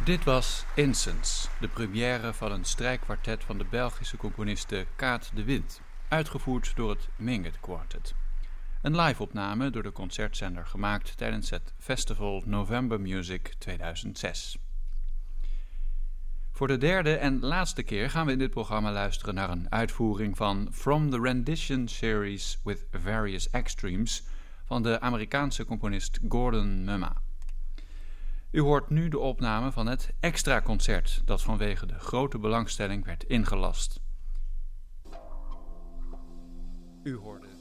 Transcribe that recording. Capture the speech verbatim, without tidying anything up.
Dit was Incense, de première van een strijkkwartet van de Belgische componiste Kaat de Wint, uitgevoerd door het Minget Quartet. Een live-opname door de concertzender gemaakt tijdens het festival November Music tweeduizend zes. Voor de derde en laatste keer gaan we in dit programma luisteren naar een uitvoering van From the Rendition Series with Various Extremes van de Amerikaanse componist Gordon Mumma. U hoort nu de opname van het extra concert dat vanwege de grote belangstelling werd ingelast. U hoorde